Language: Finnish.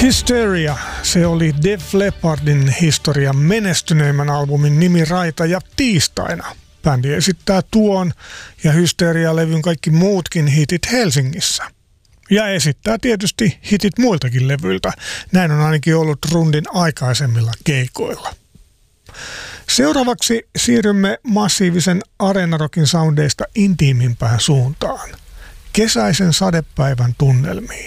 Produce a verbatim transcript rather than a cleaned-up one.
Hysteria, se oli Def Leppardin historian menestyneimmän albumin nimi Raita ja tiistaina. Bändi esittää tuon ja Hysteria-levyn kaikki muutkin hitit Helsingissä. Ja esittää tietysti hitit muiltakin levyiltä. Näin on ainakin ollut Rundin aikaisemmilla keikoilla. Seuraavaksi siirrymme massiivisen areenarokin soundeista intiimimpään suuntaan. Kesäisen sadepäivän tunnelmiin.